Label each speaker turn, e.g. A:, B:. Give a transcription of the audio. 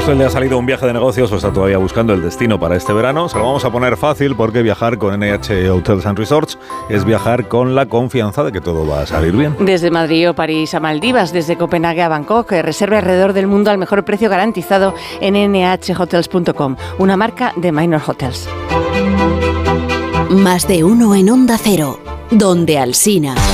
A: usted le ha salido un viaje de negocios o está todavía buscando el destino para este verano, se lo vamos a poner fácil porque viajar con NH Hotels and Resorts es viajar con la confianza de que todo va a salir bien.
B: Desde Madrid o París a Maldivas, desde Copenhague a Bangkok, reserve alrededor del mundo al mejor precio garantizado en nhhotels.com, una marca de Minor Hotels.
C: Más de uno en Onda Cero, donde Alsina.